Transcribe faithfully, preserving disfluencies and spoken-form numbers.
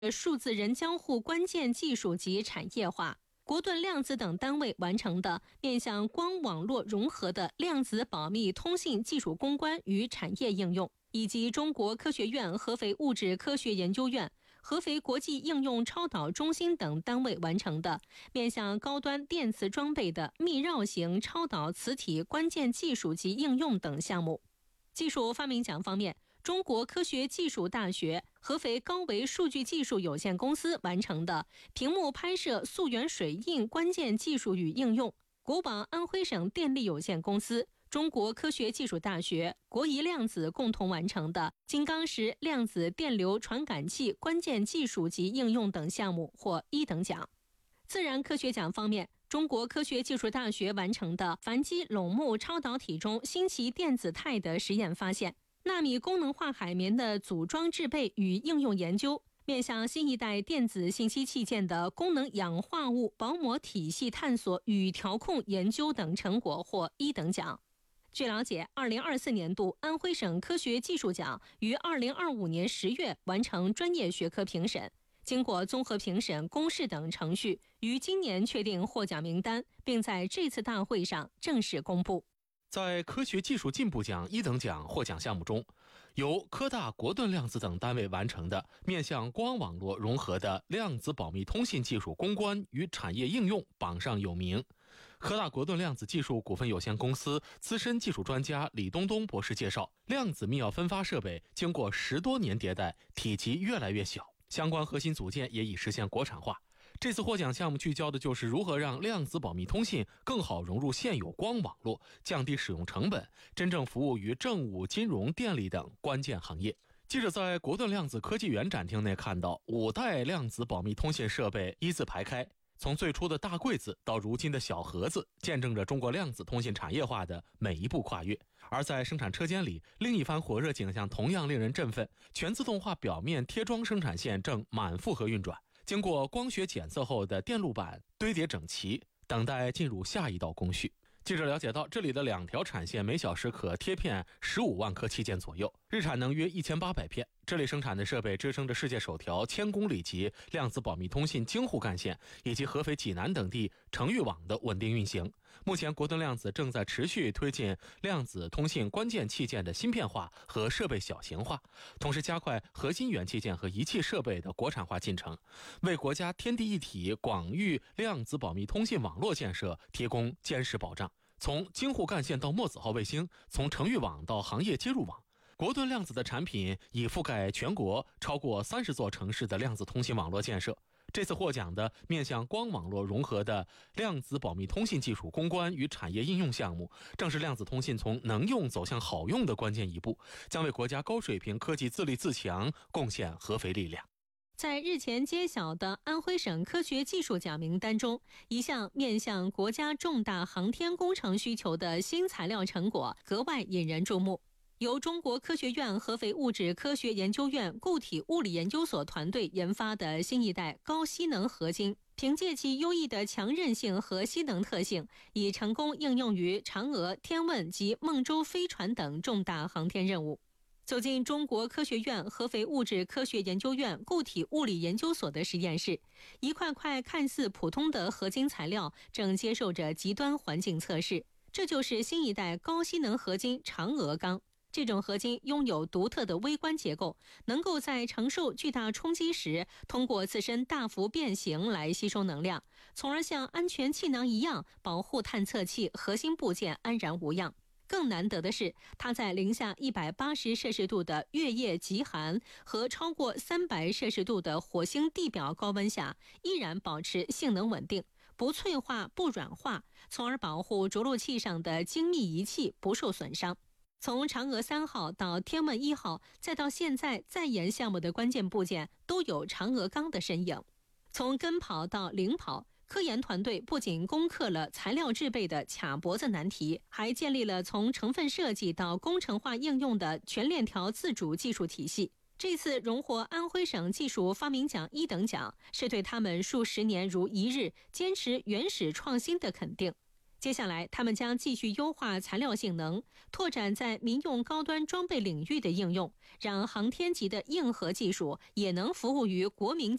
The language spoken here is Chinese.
数字人交互关键技术及产业化，国盾量子等单位完成的面向光网络融合的量子保密通信技术攻关与产业应用，以及中国科学院合肥物质科学研究院、合肥国际应用超导中心等单位完成的面向高端电磁装备的密绕型超导磁体关键技术及应用等项目。技术发明奖方面，中国科学技术大学、合肥高维数据技术有限公司完成的屏幕拍摄溯源水印关键技术与应用，国网安徽省电力有限公司、中国科学技术大学、国宜量子共同完成的金刚石量子电流传感器关键技术及应用等项目获一等奖。自然科学奖方面，中国科学技术大学完成的繁基陇木超导体中新奇电子态的实验发现，纳米功能化海绵的组装制备与应用研究，面向新一代电子信息器件的功能氧化物薄膜体系探索与调控研究等成果获一等奖。据了解，二零二四年度安徽省科学技术奖于二零二五年十月完成专业学科评审，经过综合评审、公示等程序，于今年确定获奖名单，并在这次大会上正式公布。 在科学技术进步奖一等奖获奖项目中，由科大、国盾量子等单位完成的面向光网络融合的量子保密通信技术攻关与产业应用榜上有名。科大国盾量子技术股份有限公司资深技术专家李东东博士介绍，量子密钥分发设备经过十多年迭代，体积越来越小，相关核心组件也已实现国产化。这次获奖项目聚焦的就是如何让量子保密通信更好融入现有光网络，降低使用成本，真正服务于政务、金融、电力等关键行业。记者在国盾量子科技园展厅内看到五代量子保密通信设备一字排开，从最初的大柜子到如今的小盒子，见证着中国量子通信产业化的每一步跨越。而在生产车间里，另一番火热景象同样令人振奋，全自动化表面贴装生产线正满负荷运转，经过光学检测后的电路板堆叠整齐，等待进入下一道工序。记者了解到，这里的两条产线每小时可贴片十五万颗器件左右，日产能约一千八百片。这里生产的设备支撑着世界首条千公里级量子保密通信京沪干线以及合肥、济南等地城域网的稳定运行。目前，国盾量子正在持续推进量子通信关键器件的芯片化和设备小型化，同时加快核心元器件和仪器设备的国产化进程，为国家天地一体广域量子保密通信网络建设提供坚实保障。从京沪干线到墨子号卫星，从城域网到行业接入网，国盾量子的产品已覆盖全国超过三十座城市的量子通信网络建设。这次获奖的面向光网络融合的量子保密通信技术攻关与产业应用项目，正是量子通信从能用走向好用的关键一步，将为国家高水平科技自立自强贡献合肥力量。 在日前揭晓的安徽省科学技术奖名单中，一项面向国家重大航天工程需求的新材料成果格外引人注目。由中国科学院合肥物质科学研究院固体物理研究所团队研发的新一代高吸能合金，凭借其优异的强韧性和吸能特性，已成功应用于嫦娥、天问及孟舟飞船等重大航天任务。走进中国科学院合肥物质科学研究院固体物理研究所的实验室，一块块看似普通的合金材料正接受着极端环境测试。这就是新一代高吸能合金嫦娥钢。这种合金拥有独特的微观结构，能够在承受巨大冲击时，通过自身大幅变形来吸收能量，从而像安全气囊一样保护探测器核心部件安然无恙。更难得的是，它在零下一百八十摄氏度的月夜极寒和超过三百摄氏度的火星地表高温下，依然保持性能稳定，不脆化不软化，从而保护着陆器上的精密仪器不受损伤。从嫦娥三号到天问一号，再到现在在研项目的关键部件，都有嫦娥钢的身影。从跟跑到领跑，科研团队不仅攻克了材料制备的卡脖子难题，还建立了从成分设计到工程化应用的全链条自主技术体系。这次荣获安徽省技术发明奖一等奖，是对他们数十年如一日坚持原始创新的肯定。 接下来，他们将继续优化材料性能，拓展在民用高端装备领域的应用，让航天级的硬核技术也能服务于国民